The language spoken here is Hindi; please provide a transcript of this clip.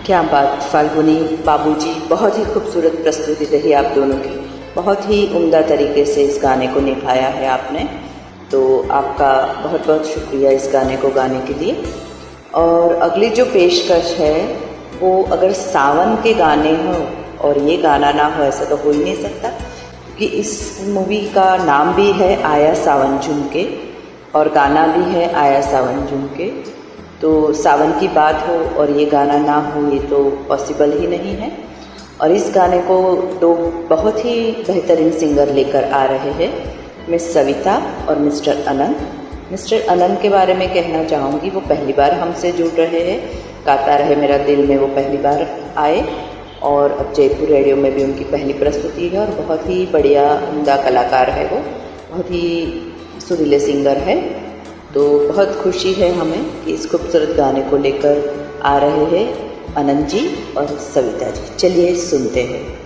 क्या बात फाल्गुनी बाबूजी, बहुत ही खूबसूरत प्रस्तुति रही आप दोनों की। बहुत ही उम्दा तरीके से इस गाने को निभाया है आपने, तो आपका बहुत बहुत शुक्रिया इस गाने को गाने के लिए। और अगली जो पेशकश है वो अगर सावन के गाने हो और ये गाना ना हो, ऐसा तो हो ही नहीं सकता, क्योंकि इस मूवी का नाम भी है आया सावन झुमके और गाना भी है आया सावन झुमके। तो सावन की बात हो और ये गाना ना हो, ये तो पॉसिबल ही नहीं है। और इस गाने को दो बहुत ही बेहतरीन सिंगर लेकर आ रहे हैं, मिस सविता और मिस्टर अनंत। मिस्टर अनंत के बारे में कहना चाहूँगी, वो पहली बार हमसे जुड़ रहे हैं। गाता रहे मेरा दिल में वो पहली बार आए और अब जयपुर रेडियो में भी उनकी पहली प्रस्तुति है और बहुत ही बढ़िया उम्दा कलाकार है वो, बहुत ही सुरीले सिंगर है। तो बहुत खुशी है हमें कि इस खूबसूरत गाने को लेकर आ रहे हैं अनंत जी और सविता जी। चलिए सुनते हैं।